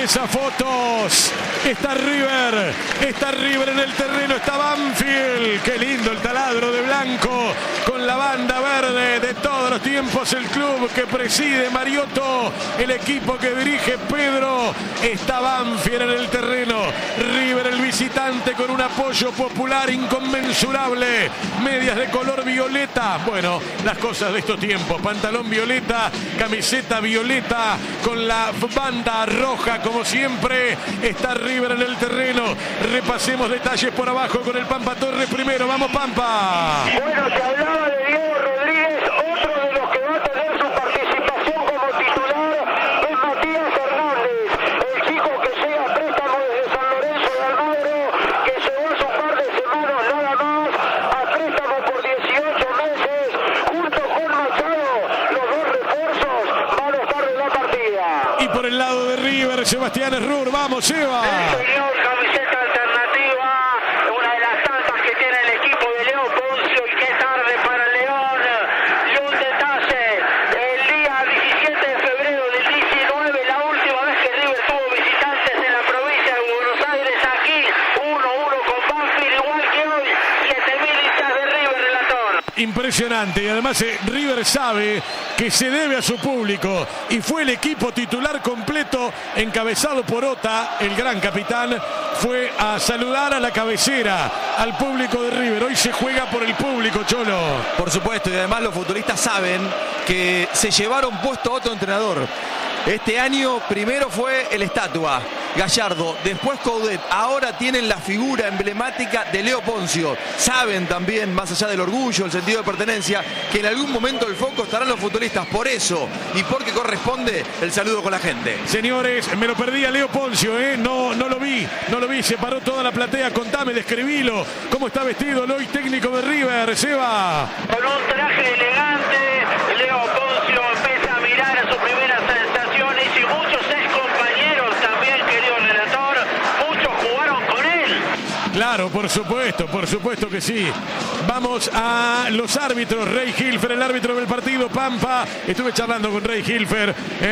esas fotos. Está River en el terreno, está Banfield. Qué lindo el taladro de blanco con la banda verde de todos los tiempos. El club que preside Mariotto, el equipo que dirige Pedro. Está Banfield en el terreno. River el visitante con un apoyo popular inconmensurable. Medias de color violeta. Bueno, las cosas de estos tiempos. Pantalón violeta, camiseta violeta con la banda roja como siempre. Está River en el terreno. Repasemos detalles por abajo con el Pampa Torres primero. Vamos, Pampa. Bueno, se hablaba de Diego Rodríguez. Otro de los que va a tener su participación como titular es Matías Hernández, el chico que llega a préstamo desde San Lorenzo de Almagro, que llegó hace un par de semanas nada más a préstamo por 18 meses. Junto con Machado, los dos refuerzos van a estar de la partida. Y por el lado de River, Sebastián Errur. Vamos, Seba. Señor, camiseta alternativa, una de las tantas que tiene el equipo de Leo Poncio, y qué tarde para el León. Y un detalle, el día 17 de febrero del 19, la última vez que River tuvo visitantes en la provincia de Buenos Aires, aquí 1-1 con Banfield, igual que hoy, 7.000 hinchas de River, relator. Impresionante, y además River sabe que se debe a su público y fue el equipo titular completo encabezado por Ota, el gran capitán, fue a saludar a la cabecera, al público de River. Hoy se juega por el público, Cholo. Por supuesto, y además los futbolistas saben que se llevaron puesto a otro entrenador. Este año primero fue el Estatua, Gallardo, después Coudet, ahora tienen la figura emblemática de Leo Poncio. Saben también, más allá del orgullo, el sentido de pertenencia, que en algún momento el foco estarán los futbolistas. Por eso, y porque corresponde, el saludo con la gente. Señores, me lo perdí a Leo Poncio, no lo vi, se paró toda la platea. Contame, describilo, cómo está vestido el hoy técnico de River, Seba. Con un traje elegante, Leo Poncio empieza a mirar a sus primeras sensaciones y muchos ex compañeros también, querido relator, muchos jugaron con él. Claro, por supuesto que sí. Vamos a los árbitros. Rey Hilfer, el árbitro del partido, Pampa. Estuve charlando con Rey Hilfer.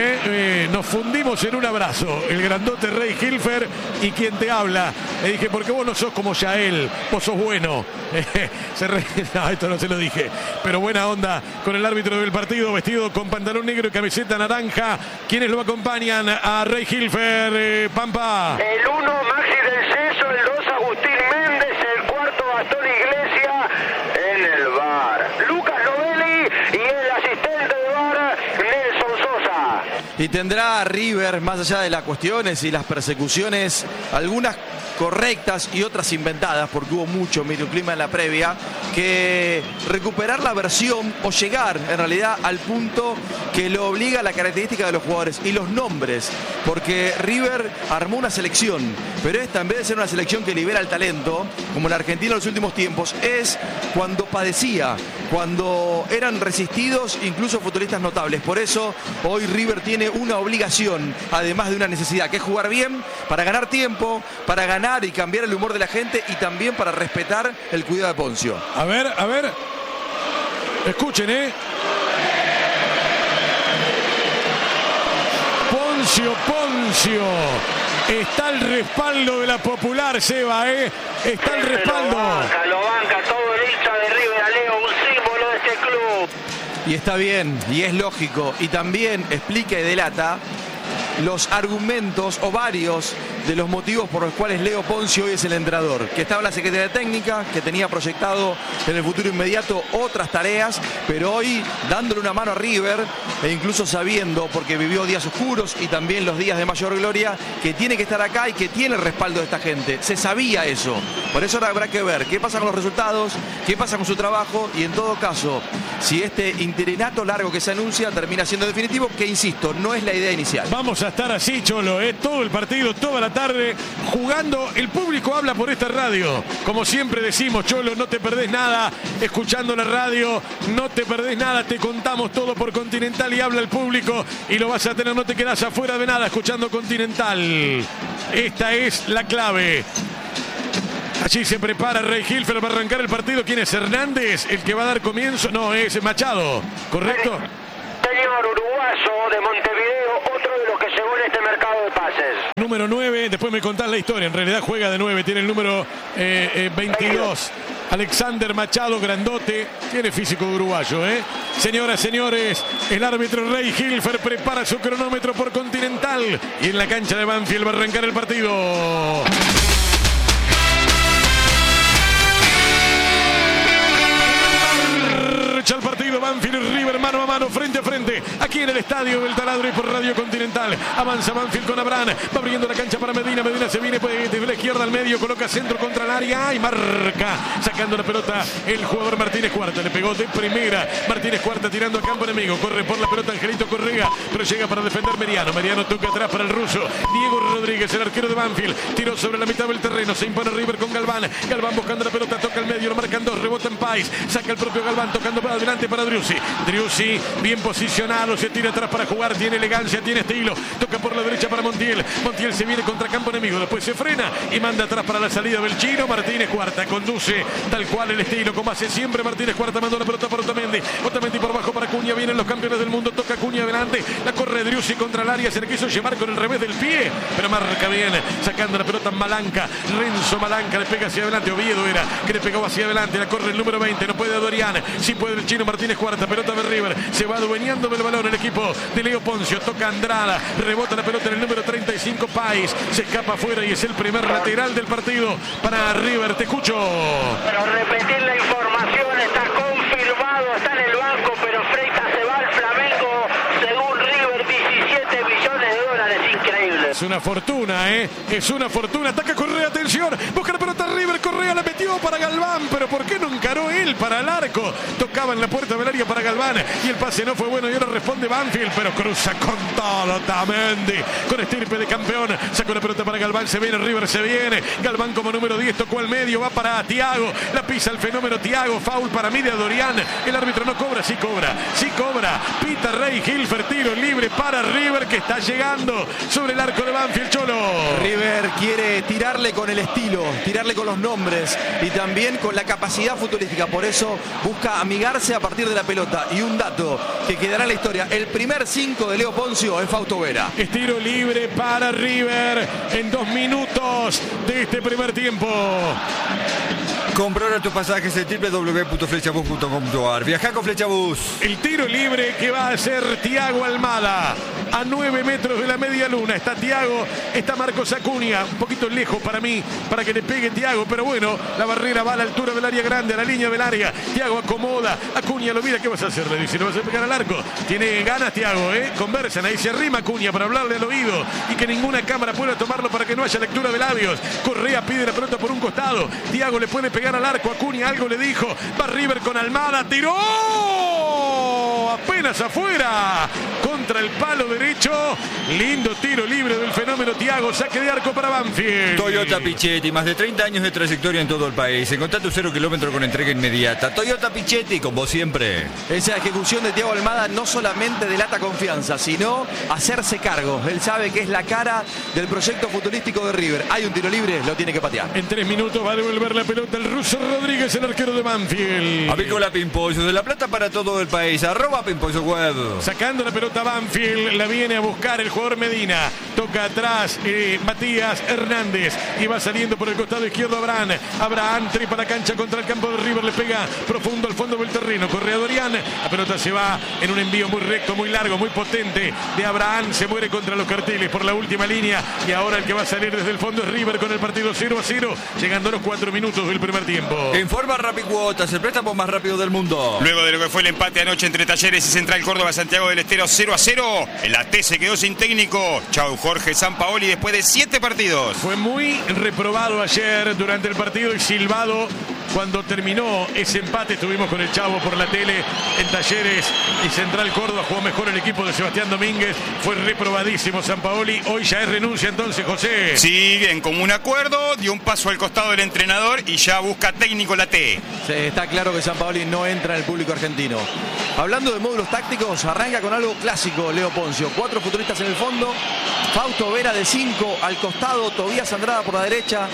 Nos fundimos en un abrazo. El grandote Rey Hilfer y quien te habla. Le dije, porque vos no sos como Yael, vos sos bueno. No, esto no se lo dije. Pero buena onda con el árbitro del partido, vestido con pantalón negro y camiseta naranja. ¿Quiénes lo acompañan a Rey Hilfer, Pampa? El 1, Maxi del Ceso, el 2, Agustín Méndez, el 4, Gastón Iglesia en el VAR. Lucas Novelli y el asistente de VAR, Nelson Sosa. Y tendrá River, más allá de las cuestiones y las persecuciones, algunas correctas y otras inventadas, porque hubo mucho microclima en la previa, que recuperar la versión o llegar en realidad al punto que lo obliga a la característica de los jugadores y los nombres, porque River armó una selección, pero esta, en vez de ser una selección que libera el talento, como la Argentina en los últimos tiempos, es cuando padecía, cuando eran resistidos incluso futbolistas notables. Por eso hoy River tiene una obligación, además de una necesidad, que es jugar bien para ganar tiempo, para ganar y cambiar el humor de la gente y también para respetar el cuidado de Poncio. A ver. Escuchen, Poncio. Está el respaldo de la popular, Seba, Está el respaldo. Lo banca todo el hincha de River a Leo, un símbolo de este club. Y está bien, y es lógico, y también explica y delata los argumentos o varios de los motivos por los cuales Leo Poncio hoy es el entrenador, que estaba en la Secretaría Técnica, que tenía proyectado en el futuro inmediato otras tareas, pero hoy dándole una mano a River e incluso sabiendo, porque vivió días oscuros y también los días de mayor gloria, que tiene que estar acá y que tiene el respaldo de esta gente. Se sabía eso, por eso ahora habrá que ver qué pasa con los resultados, qué pasa con su trabajo y en todo caso, si este interinato largo que se anuncia termina siendo definitivo, que insisto, no es la idea inicial. Vamos a estar así, Cholo, todo el partido, toda la tarde, jugando. El público habla por esta radio. Como siempre decimos, Cholo, no te perdés nada escuchando la radio, no te perdés nada, te contamos todo por Continental y habla el público y lo vas a tener, no te quedás afuera de nada escuchando Continental. Esta es la clave. Allí se prepara Rey Hilfer para arrancar el partido. ¿Quién es? ¿Hernández el que va a dar comienzo? No, es Machado, ¿correcto? Señor, uruguayo de Montevideo, otro de los que llegó en este mercado de pases. número 9. Después me contás la historia. En realidad juega de 9. Tiene el número 22. Alexander Machado, grandote. Tiene físico uruguayo, Señoras, señores, el árbitro Ray Hilfer prepara su cronómetro por Continental. Y en la cancha de Banfield va a arrancar el partido. El partido Banfield y River mano a mano, frente a frente, aquí en el estadio del Taladro y por Radio Continental. Avanza Banfield con Abraham, va abriendo la cancha para Medina. Medina se viene de la izquierda al medio, coloca centro contra el área y marca, sacando la pelota el jugador Martínez Cuarta. Le pegó de primera Martínez Cuarta tirando a campo enemigo. Corre por la pelota Angelito Correa, pero llega para defender Meriano. Meriano toca atrás para el ruso Diego Rodríguez, el arquero de Banfield. Tiró sobre la mitad del terreno, se impone River con Galván. Galván buscando la pelota, toca al medio, lo marcan dos, rebota en Pais, saca el propio Galván, tocando para adelante para Driussi. Driussi bien posicionado, se tira atrás para jugar, tiene elegancia, tiene estilo, toca por la derecha para Montiel. Montiel se viene contra campo enemigo, después se frena y manda atrás para la salida del chino. Martínez Cuarta conduce tal cual el estilo, como hace siempre Martínez Cuarta, mandó la pelota para Otamendi. Otamendi por bajo para Cunha, vienen los campeones del mundo, toca Cunha adelante, la corre Driussi contra el área, se le quiso llevar con el revés del pie, pero marca bien, sacando la pelota Malanca. Renzo Malanca le pega hacia adelante, Oviedo era que le pegó hacia adelante, la corre el número 20, no puede Dorian, sí puede el chino Martínez Cuarta, pelota de River, se va adueñando del balón el equipo de Leo Poncio, toca Andrada, rebota la pelota en el número 35, Pais, se escapa afuera y es el primer lateral del partido para River. Te escucho. Pero repetir la información, está confirmado, está en el banco, pero Freitas se va al Flamengo, según River, 17 millones de dólares, increíble. Es una fortuna, es una fortuna. Ataca Correa, atención, busca la pelota River, Correa la metió para Galván, pero ¿por qué no encaró él para el arco? Tocaba en la puerta del área para Galván y el pase no fue bueno y ahora responde Banfield, pero cruza con todo Otamendi, con estirpe de campeón, sacó la pelota para Galván, se viene River, se viene Galván como número 10, tocó al medio, va para Thiago, la pisa el fenómeno Thiago, foul para Midia Dorian, el árbitro no cobra, sí cobra, pita Ray Hilfer, tiro libre para River que está llegando sobre el arco de Banfield. Cholo. River quiere tirarle con el estilo, tirarle con los nombres y también con la capacidad futbolística, por eso busca amigarse a partir de la pelota. Y un dato que quedará en la historia, el primer 5 de Leo Poncio es Fausto Vera. Estiro libre para River en 2 minutos de este primer tiempo. Compra ahora tus pasajes en www.flechabus.com.ar. Viaja con Flechabus. El tiro libre que va a hacer Thiago Almada. A 9 metros de la media luna está Thiago, está Marcos Acuña, un poquito lejos para mí, para que le pegue Thiago, pero bueno, la barrera va a la altura del área grande, a la línea del área. Thiago acomoda, Acuña lo mira, ¿qué vas a hacer? Le dice, ¿no vas a pegar al arco? Tiene ganas Thiago, conversan, ahí se arrima Acuña para hablarle al oído y que ninguna cámara pueda tomarlo para que no haya lectura de labios. Correa pide la pelota por un costado, Thiago le puede pegar al arco, Acuña algo le dijo, va River con Almada, tiró apenas afuera, contra el palo derecho, lindo tiro libre del fenómeno Thiago, saque de arco para Banfield. Toyota Pichetti, más de 30 años de trayectoria en todo el país. Encontrá tu 0 kilómetro con entrega inmediata. Toyota Pichetti, con vos siempre. Esa ejecución de Thiago Almada no solamente delata confianza, sino hacerse cargo. Él sabe que es la cara del proyecto futbolístico de River. Hay un tiro libre, lo tiene que patear. En 3 minutos va a devolver la pelota el ruso Rodríguez, el arquero de Banfield. Avícola Pimpollo, de La Plata para todo el país. @Pimpollo Web. Sacando la pelota Banfield, la viene a buscar el jugador Medina. Toca atrás Matías Hernández y va saliendo por el costado izquierdo Abraham. Abraham tripa la cancha contra el campo de River, le pega profundo al fondo del terreno. Correa Dorian, la pelota se va en un envío muy recto, muy largo, muy potente de Abraham. Se muere contra los carteles por la última línea y ahora el que va a salir desde el fondo es River con el partido 0-0, llegando a los 4 minutos del primer tiempo. Informa Rapicuotas, el préstamo más rápido del mundo. Luego de lo que fue el empate anoche entre Talleres y Central Córdoba Santiago del Estero 0-0, el AT se quedó sin técnico. Chau Jorge Sampaoli después de 7 partidos. Fue muy reprobado ayer durante el partido y silbado cuando terminó ese empate. Estuvimos con el Chavo por la tele en Talleres y Central Córdoba. Jugó mejor el equipo de Sebastián Domínguez. Fue reprobadísimo Sampaoli. Hoy ya es renuncia entonces, José. Sí, en común acuerdo, dio un paso al costado del entrenador y ya busca técnico la T. Sí, está claro que Sampaoli no entra en el público argentino. Hablando de módulos tácticos, arranca con algo clásico Leo Poncio. 4 futbolistas en el fondo, Fausto Vera de 5 al costado, Tobías Andrada por la derecha,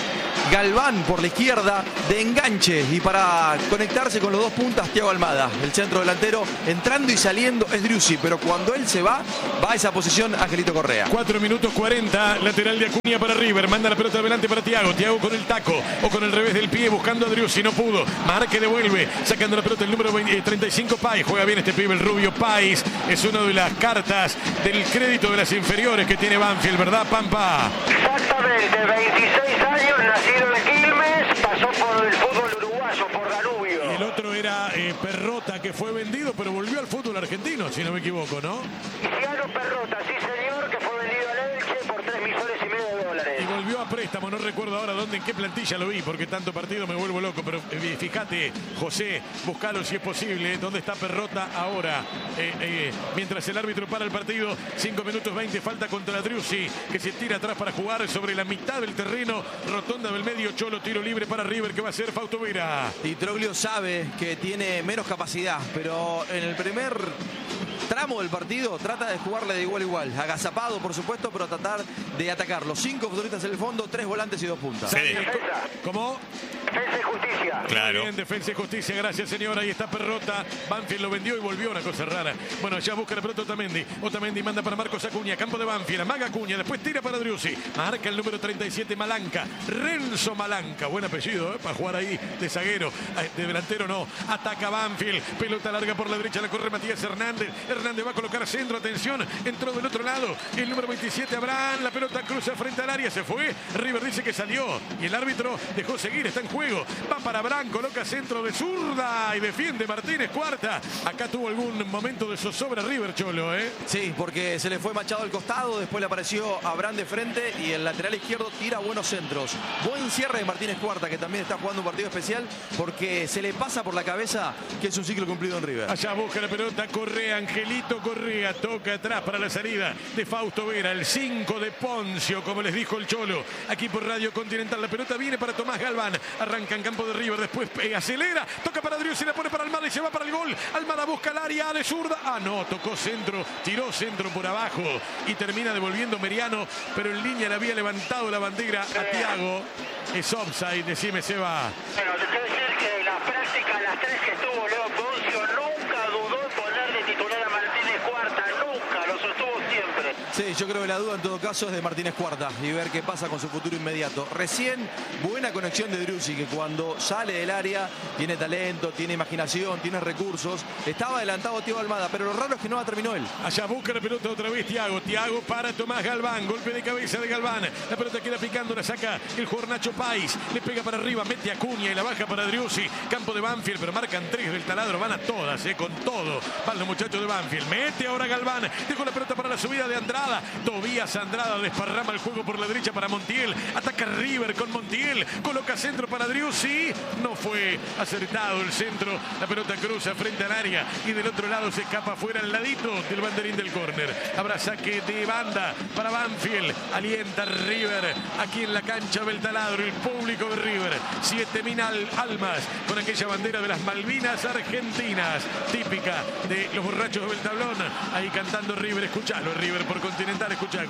Galván por la izquierda de enganche y para conectarse con los dos puntas Thiago Almada, el centro delantero, entrando y saliendo es Driussi, pero cuando él se va a esa posición Angelito Correa. 4 minutos 40, lateral de Acuña para River, manda la pelota adelante para Thiago, Thiago con el taco o con el revés del pie buscando a Driussi, no pudo, Marque devuelve, sacando la pelota el número 35 Páez, juega bien este pibe, el rubio Páez, es una de las cartas del crédito de las inferiores que tiene Banfield, ¿verdad, Pampa? Exactamente, 26 años, nacido en Quilmes, pasó por el fútbol uruguayo, por Danubio. Y el otro era Perrota, que fue vendido, pero volvió al fútbol argentino, si no me equivoco, ¿no? Luciano Perrota, sí señor, que fue vendido al Elche por $3,5 millones de dólares. Y volvió a préstamo, no recuerdo ahora dónde, en qué plantilla lo vi, porque tanto partido me vuelvo loco, pero fíjate, José, buscalo si es posible, ¿dónde está Perrota ahora? Mientras el árbitro para el partido, 5 minutos 20, falta contra Driussi, que se tira atrás para jugar sobre la mitad del terreno, rotonda del medio, Cholo, tiro libre para River, que va a ser Fausto Vera. Y Troglio sabe que tiene menos capacidad, pero en el primer tramo del partido trata de jugarle de igual a igual, agazapado por supuesto, pero tratar de atacar. Los 5 futbolistas en el fondo, 3 volantes y 2 puntas. Sí. ¿Cómo? Defensa y Justicia. Claro. Bien, Defensa y Justicia, gracias señora. Ahí está Perrota. Banfield lo vendió y volvió, una cosa rara. Bueno, ya busca la pelota Otamendi. Otamendi manda para Marcos Acuña, campo de Banfield. Amaga Acuña, después tira para Driussi. Marca el número 37 Malanca. Renzo Malanca, buen apellido, para jugar ahí de zaguero. De delantero no. Ataca Banfield. Pelota larga por la derecha, la corre Matías Hernández. Hernández va a colocar centro, atención. Entró del otro lado. El número 27 Abraham. La pelota cruza frente al área, se fue. River dice que salió. Y el árbitro dejó seguir, está en juego. Va para Abraham, coloca centro de zurda y defiende Martínez Cuarta. Acá tuvo algún momento de zozobra River, Cholo, ¿eh? Sí, porque se le fue Machado al costado, después le apareció Abraham de frente y el lateral izquierdo tira buenos centros. Buen cierre de Martínez Cuarta, que también está jugando un partido especial porque se le pasa por la cabeza que es un ciclo cumplido en River. Allá busca la pelota Correa, Angelito Correa, toca atrás para la salida de Fausto Vera, el 5 de Poncio, como les dijo el Cholo, aquí por Radio Continental. La pelota viene para Tomás Galván, arranca en campo de River, después acelera, toca para Driussi, la pone para Almada y se va para el gol. Almada busca el área de zurda, no, tocó centro, tiró centro por abajo y termina devolviendo Meriano, pero en línea le había levantado la bandera a Thiago. Es offside, decime Seba. Bueno, te quiero decir que la práctica, las 3 que tuvo Leo Poncio, nunca dudó en poner de titular a Martínez Cuarta, nunca, lo sostuvo siempre. Sí, yo creo que la duda en todo caso es de Martínez Cuarta y ver qué pasa con su futuro inmediato. Recién buena conexión de Driussi, que cuando sale del área tiene talento, tiene imaginación, tiene recursos. Estaba adelantado Thiago Almada, pero lo raro es que no la terminó él. Allá busca la pelota otra vez Thiago. Thiago para Tomás Galván. Golpe de cabeza de Galván. La pelota queda picando, la saca el jugador Nacho Páez. Le pega para arriba, mete a Acuña y la baja para Driussi. Campo de Banfield, pero marcan 3 del taladro. Van a todas, con todo. Van los muchachos de Banfield. Mete ahora Galván. Dejó la pelota para la subida de Andrada. Tobías Andrada desparrama el juego por la derecha para Montiel. Ataca River con Montiel. Coloca centro para Driussi. No fue acertado el centro. La pelota cruza frente al área y del otro lado se escapa fuera al ladito del banderín del córner. Habrá saque de banda para Banfield. Alienta River aquí en la cancha del taladro. El público de River. 7.000 almas con aquella bandera de las Malvinas Argentinas, típica de los borrachos del tablón. Ahí cantando River. Escuchalo, River por Continental. Escuchá.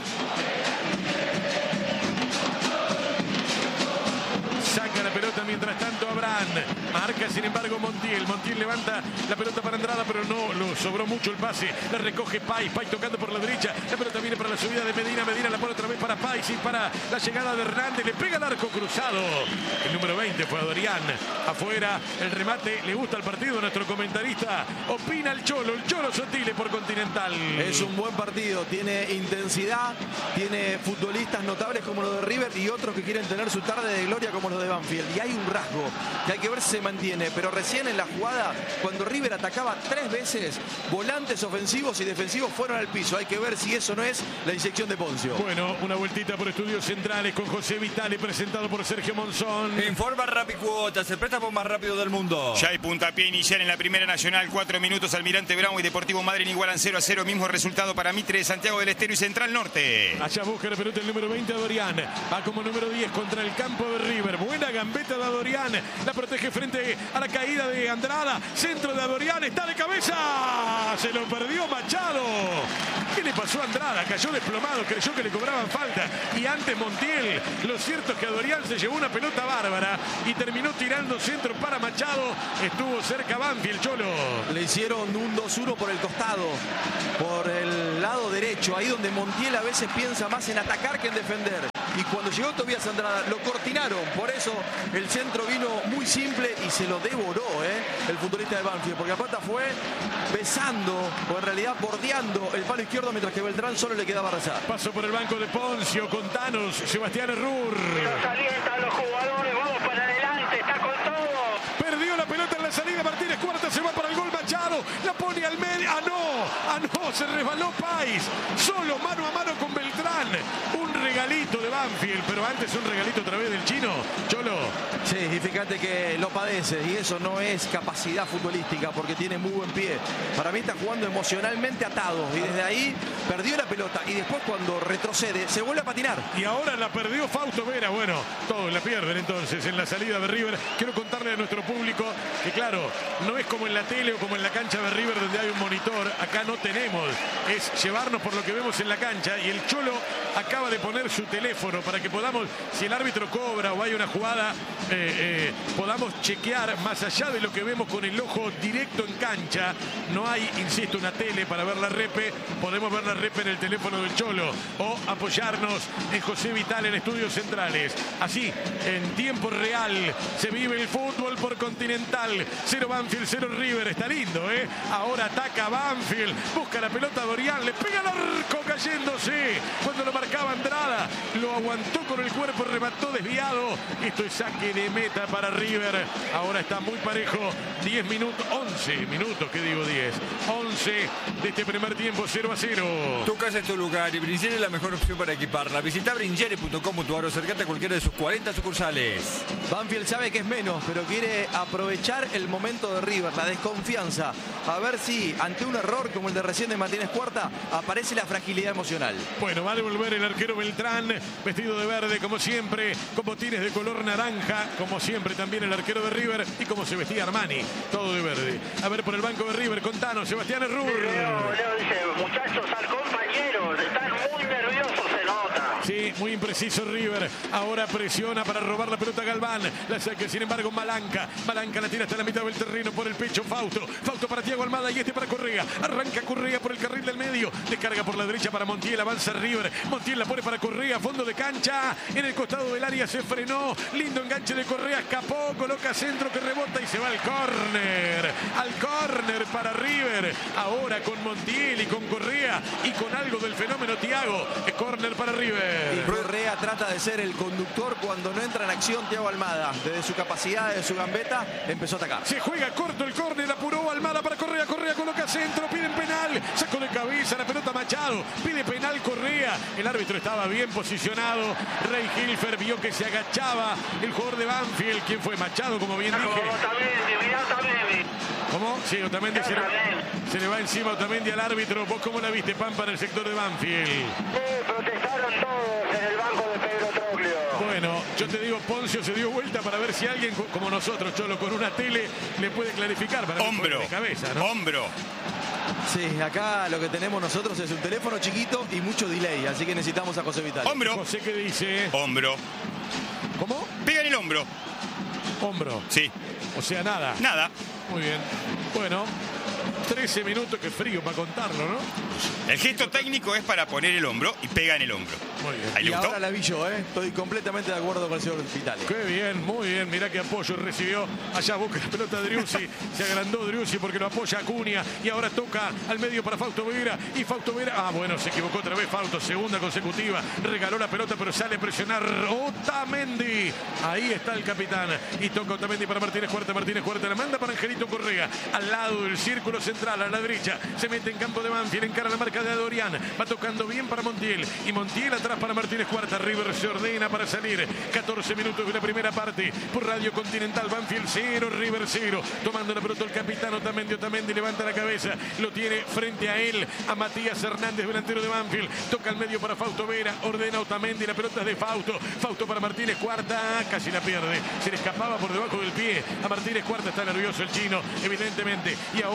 Saca la pelota mientras tanto Abraham. Marca sin embargo Montiel. Montiel levanta la pelota para Andrada, pero no lo sobró mucho el pase. La recoge Páez. Páez tocando por la derecha. La pelota viene para la subida de Medina. Medina la pone otra vez para Páez y para la llegada de Hernández. Le pega el arco cruzado. El número 20 fue a Dorian. Afuera el remate. Le gusta el partido. Nuestro comentarista opina el Cholo Sotile por Continental. Es un buen partido. Tiene intensidad. Tiene futbolistas notables como los de River y otros que quieren tener su tarde de gloria como los de Banfield. Y hay un rasgo que hay que ver si se mantiene, pero recién en la jugada, cuando River atacaba 3 veces, volantes ofensivos y defensivos fueron al piso. Hay que ver si eso no es la inyección de Poncio. Bueno, una vueltita por Estudios Centrales con José Vitale, presentado por Sergio Monzón. Informa Rapicuotas, el préstamo más rápido del mundo. Ya hay puntapié inicial en la Primera Nacional. 4 minutos, Almirante Brown y Deportivo Madryn igualan 0-0. Mismo resultado para Mitre de Santiago del Estero y Central Norte. Allá busca la pelota el número 20 Dorian. Va como número 10 contra el campo de River. Buena gambeta de Dorian. La protege frente a la caída de Andrada. Centro de Dorian. Está de cabeza. Se lo perdió Machado. ¿Qué le pasó a Andrada? Cayó desplomado, creyó que le cobraban falta. Y antes Montiel, lo cierto es que Dorian se llevó una pelota bárbara y terminó tirando centro para Machado. Estuvo cerca Banfield, Cholo. Le hicieron un 2-1 por el costado, por el lado derecho, ahí donde Montiel a veces piensa más en atacar que en defender. Y cuando llegó Tobías Andrada, lo cortinaron. Por eso el centro vino muy simple y se lo devoró el futbolista de Banfield. Porque Zapata fue besando, o en realidad bordeando el palo izquierdo, mientras que Beltrán solo le quedaba rezar. Paso por el banco de Poncio, con Thanos, Sebastián Errur. Los alientan los jugadores, vamos para adelante, está con todo. Perdió la pelota en la salida, Martínez Cuarta se va para el gol Machado, la pone al medio, no, se resbaló Pais, solo mano a mano con Beltrán, un regalito de Banfield, pero antes un regalito otra vez del chino, Cholo. Sí, y fíjate que lo padece, y eso no es capacidad futbolística, porque tiene muy buen pie. Para mí está jugando emocionalmente atado, y desde ahí perdió la pelota, y después cuando retrocede, se vuelve a patinar. Y ahora la perdió Fausto Vera, bueno, todos la pierden entonces en la salida de River. Quiero contarle a nuestro público que claro, no es como en la tele o como en la cancha de River donde hay un monitor, acá no tenemos, es llevarnos por lo que vemos en la cancha, y el Cholo acaba de poner su teléfono para que podamos, si el árbitro cobra o hay una jugada, podamos chequear más allá de lo que vemos con el ojo directo en cancha. No hay, insisto, una tele para ver la repe, podemos ver la repe en el teléfono del Cholo o apoyarnos en José Vital en Estudios Centrales. Así, en tiempo real, se vive el fútbol por Continental. 0 Banfield, 0 River. Está lindo, Ahora ataca Banfield, busca la pelota Dorian, le pega al arco cayéndose. Cuando lo marcaba Andrada, lo aguantó con el cuerpo, remató desviado. Esto es saque de meta para River. Ahora está muy parejo. 10 minutos, 11 minutos, ¿qué digo 10? 11 de este primer tiempo, 0-0. Tu casa es tu lugar y Bringere es la mejor opción para equiparla. Visita bringere.com.ar o acercate a cualquiera de sus 40 sucursales. Banfield sabe que es menos, pero quiere aprovechar el momento de River, la desconfianza. A ver si ante un error como el de recién de Martínez Cuarta aparece la fragilidad emocional. Bueno, va a devolver el arquero Beltrán, vestido de verde como siempre, con botines de color naranja, como siempre también el arquero de River, y como se vestía Armani, todo de verde. A ver por el banco de River, con Thanos, Sebastián Errur. Leo dice, muchachos, al compañero, están muy nerviosos, se nota. Sí, muy impreciso River. Ahora presiona para robar la pelota Galván. La saca, sin embargo, Malanca. Malanca la tira hasta la mitad del terreno por el pecho. Fausto para Thiago Almada y este para Correa. Arranca Correa por el carril del medio. Descarga por la derecha para Montiel. Avanza River. Montiel la pone para Correa. Fondo de cancha. En el costado del área se frenó. Lindo enganche de Correa. Escapó. Coloca centro que rebota y se va al córner. Al córner para River. Ahora con Montiel y con Correa y con algo del fenómeno Thiago. Córner para River. Y Correa trata de ser el conductor cuando no entra en acción Thiago Almada. Desde su capacidad, de su gambeta, empezó a atacar. Se juega corto el córner, apuró Almada para Correa. Correa coloca centro, piden penal. Sacó de cabeza la pelota Machado. Pide penal Correa. El árbitro estaba bien posicionado. Rey Hilfer vio que se agachaba el jugador de Banfield. ¿Quién fue? Machado, como bien dije. ¿Cómo? Sí, Otamendi se le va encima Otamendi al árbitro. ¿Vos cómo la viste, Pampa, en el sector de Banfield? Protestaron todos en el banco de Pedro Troglio. Bueno, yo te digo, Poncio se dio vuelta para ver si alguien como nosotros, Cholo, con una tele le puede clarificar. Para hombro, de cabeza, ¿no? Hombro. Sí, acá lo que tenemos nosotros es un teléfono chiquito y mucho delay, así que necesitamos a José Vital. Hombro. José, ¿qué dice? Hombro. ¿Cómo? Pega en el hombro. Hombro. Sí. O sea, nada. Nada. Muy bien. Bueno, 13 minutos, que frío para contarlo, ¿no? El gesto técnico es para poner el hombro y pega en el hombro. Muy bien. Ahí le Y gustó. ahora la vi yo, estoy completamente de acuerdo con el señor Vital. Qué bien, muy bien. Mirá qué apoyo recibió. Allá busca la pelota Driussi. Se agrandó Driussi porque lo apoya Acuña. Y ahora toca al medio para Fausto Vera. Y Fausto Vera. Bueno, se equivocó otra vez Fausto. Segunda consecutiva. Regaló la pelota, pero sale a presionar Otamendi. Ahí está el capitán. Y toca Otamendi para Martínez Cuarta. Martínez Cuarta la manda para Angelito Correa. Al lado del círculo central, a la derecha. Se mete en campo de Banfield. Encara la marca de Dorian. Va tocando bien para Montiel. Y Montiel atrás para Martínez Cuarta. River se ordena para salir. 14 minutos de la primera parte. Por Radio Continental, Banfield 0, River 0. Tomando la pelota el capitán Otamendi. Otamendi levanta la cabeza. Lo tiene frente a él a Matías Hernández, delantero de Banfield. Toca al medio para Fausto Vera. Ordena Otamendi. La pelota es de Fausto. Fausto para Martínez Cuarta. Casi la pierde. Se le escapaba por debajo del pie a Martínez Cuarta. Está nervioso el chino, evidentemente. Y ahora manda igual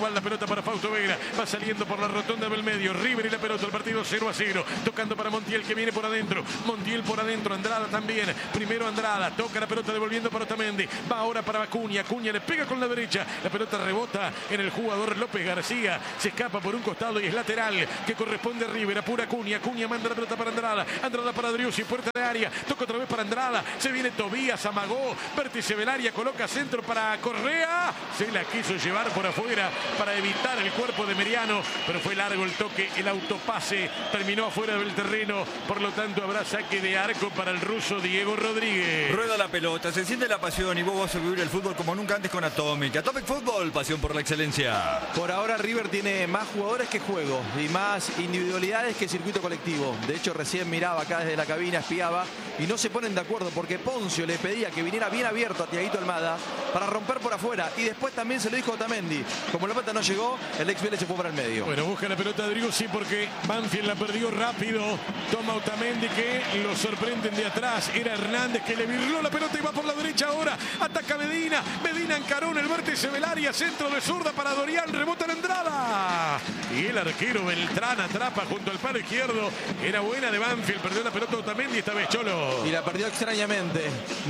igual la pelota para Fausto Vera. Va saliendo por la rotonda del medio. River y la pelota. El partido 0-0. Tocando para Montiel que viene por adentro. Montiel por adentro. Andrada también. Primero Andrada. Toca la pelota devolviendo para Otamendi. Va ahora para Acuña. Acuña le pega con la derecha. La pelota rebota en el jugador López García. Se escapa por un costado y es lateral que corresponde a River. Apura Acuña. Acuña manda la pelota para Andrada. Andrada para Driussi. Puerta de área. Toca otra vez para Andrada. Se viene Tobías. Amagó. Vértice Velaria. Coloca centro para Correa. Se la quiso llevar por afuera para evitar el cuerpo de Meriano. Pero fue largo el toque. El autopase terminó afuera del terreno. Por lo tanto habrá saque de arco para el ruso Diego Rodríguez. Rueda la pelota. Se siente la pasión y vos vas a vivir el fútbol como nunca antes con Atomic. Atomic Fútbol. Pasión por la excelencia. Por ahora River tiene más jugadores que juego y más individualidades que circuito colectivo. De hecho, recién miraba acá desde la cabina, espiaba y no se ponen de acuerdo porque Poncio le pedía que viniera bien abierto a Tiaguito Almada para romper por afuera y después también se lo dijo a Otamendi. Como la pelota no llegó, el ex Vélez se fue para el medio. Bueno, busca la pelota de Driussi porque Banfield la perdió rápido. Toma Otamendi que lo sorprenden de atrás. Era Hernández que le virló la pelota y va por la derecha ahora. Ataca Medina. Medina encaró en el vértice del área. Centro de zurda para Dorian. Rebota la entrada. Y el arquero Beltrán atrapa junto al palo izquierdo. Era buena de Banfield. Perdió la pelota Otamendi esta vez, Cholo. Y la perdió extrañamente.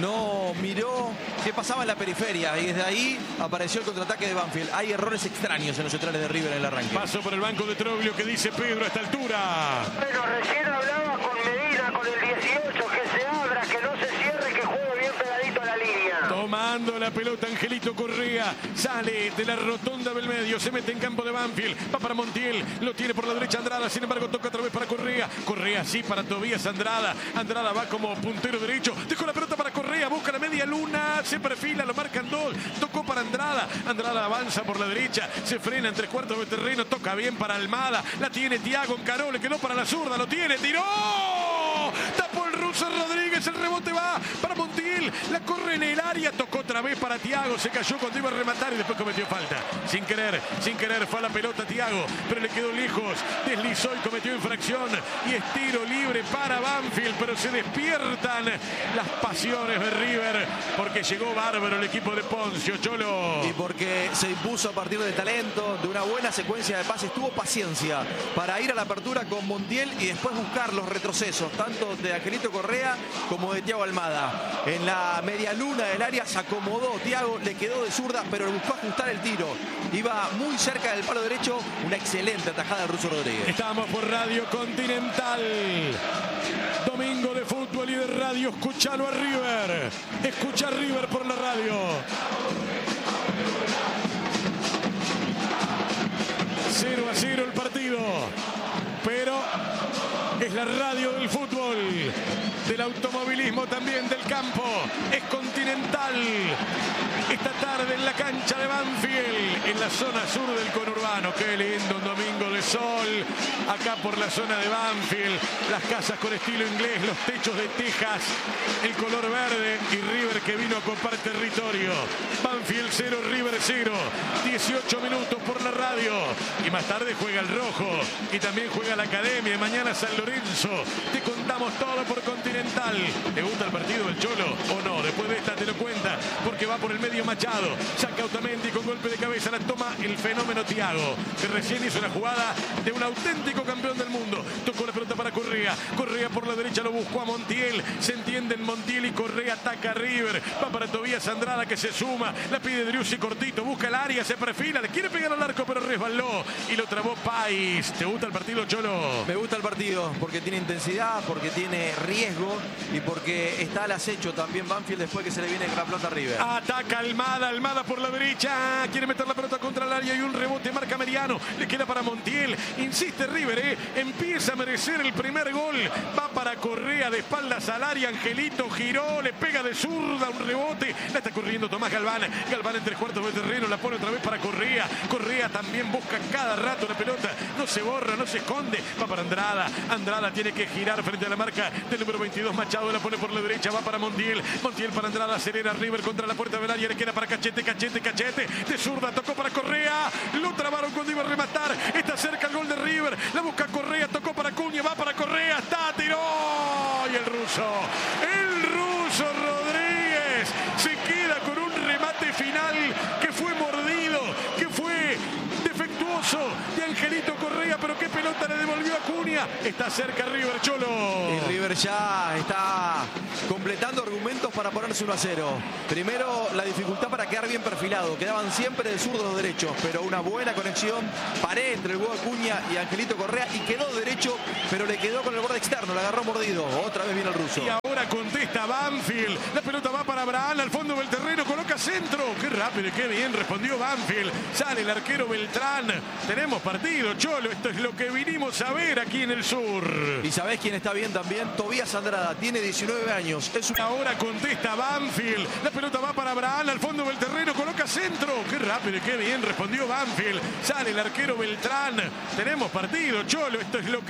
No miró qué pasaba en la periferia. Y desde ahí apareció el contraataque de Banfield. Hay errores extraños en los centrales de River en el arranque. Paso por el banco de Troglio que dice Pedro a esta altura. Pero recién hablaba con Medina, con el 18, que se abra, que no se cierre, que juegue bien pegadito a la línea. Tomando la pelota Angelito Correa. Sale de la rotonda del medio. Se mete en campo de Banfield. Va para Montiel. Lo tiene por la derecha Andrada. Sin embargo toca otra vez para Correa. Correa sí para Tobías Andrada. Andrada va como puntero derecho. Dejó la pelota para Correa. Busca la media luna. Se perfila. Lo marcan dos. Tocó para Andrada. Andrada avanza por la derecha. Se frena en 3/4 de terreno. Toca bien para Almada. La tiene Thiago. Encaró. Le quedó para la zurda. Lo tiene. Tiró. Tapó el ruso Rodríguez. El rebote va para Montiel. La corre en el área. Tocó otra vez para Thiago. Se cayó cuando iba a rematar y después cometió falta. Sin querer fue a la pelota Thiago. Pero le quedó lejos. Deslizó y cometió infracción. Y es tiro libre para Banfield. Pero se despiertan las pasiones de River. Porque llegó bárbaro el equipo de Poncio, Cholo. Y porque se impuso a partir de talento, de una buena secuencia de pases. Tuvo paciencia para ir a la apertura con Montiel y después buscar los retrocesos, tanto de Angelito Correa como de Thiago Almada. En la media luna del área se acomodó Thiago, le quedó de zurda, pero le buscó ajustar el tiro. Iba muy cerca del palo derecho, una excelente atajada del ruso Rodríguez. Estamos por Radio Continental. Domingo de fútbol y de radio. Escuchalo a River. Escucha a River por la radio. 0-0 el partido. Pero es la radio del fútbol, del automovilismo también, del campo. Es Continental. Esta tarde en la cancha de Banfield, en la zona sur del conurbano. Qué lindo, un domingo de sol. Acá por la zona de Banfield, las casas con estilo inglés, los techos de tejas, el color verde y River que vino a copar territorio. Banfield 0, River 0. 18 minutos por la radio. Y más tarde juega el rojo. Y también juega la academia. Y mañana San Lorenzo. Te contamos todo por Continental. ¿Te gusta el partido del Cholo o no? Después de esta te lo cuenta. Porque va por el medio Machado. Saca Otamendi con golpe de cabeza. La toma el fenómeno Thiago. Que recién hizo una jugada de un auténtico campeón del mundo. Tocó la pelota para Correa. Correa por la derecha lo buscó a Montiel. Se entienden Montiel y Correa. Ataca a River. Va para Tobías Andrada que se suma. La pide Driussi cortito. Busca el área. Se perfila. Le quiere pegar al arco pero resbaló. Y lo trabó Pais. ¿Te gusta el partido, Cholo? Me gusta el partido porque tiene intensidad, porque tiene riesgo y porque está al acecho también Banfield después que se le viene la pelota a River. Ataca Almada. Almada por la derecha. Quiere meter la pelota contra el área y un rebote marca Meriano. Le queda para Montiel. Insiste River, empieza a merecer el primer gol. Va para Correa de espaldas al área. Angelito giró, le pega de zurda, un rebote. La está corriendo Tomás Galván. Galván en 3/4 de terreno. La pone otra vez para Correa. Correa también busca cada rato la pelota. No se borra, no se esconde. Va para Andrada. Andrada tiene que girar frente a la marca del número 22. Machado la pone por la derecha. Va para Montiel. Montiel para Andrada. Acelera River contra la puerta del área. Le queda para Cachete. De zurda tocó para Correa. Lo trabaron cuando iba a rematar. Está cerca el gol de River. La busca Correa. Tocó para Acuña. Va para Correa. Está, tiró. Y el ruso Rodríguez se queda con un remate final que fue mordido, que fue pelota la devolvió Acuña. Está cerca River, Cholo. Y River ya está completando argumentos para ponerse 1-0. Primero, la dificultad para quedar bien perfilado. Quedaban siempre de zurdos derechos, pero una buena conexión. Pared entre el huevo Acuña y Angelito Correa y quedó derecho, pero le quedó con el borde externo. Le agarró mordido. Otra vez viene el ruso. Y ahora contesta Banfield. La pelota va para Abraham al fondo del terreno. Coloca centro. Qué rápido y qué bien respondió Banfield. Sale el arquero Beltrán. Tenemos partido, Cholo. Esto es lo que vinimos a ver aquí en el sur. ¿Y sabés quién está bien también? Tobías Andrada. Tiene 19 años. Ahora contesta Banfield. La pelota va para Abraham al fondo del terreno. Coloca centro. Qué rápido y qué bien respondió Banfield. Sale el arquero Beltrán. Tenemos partido, Cholo. Esto es lo que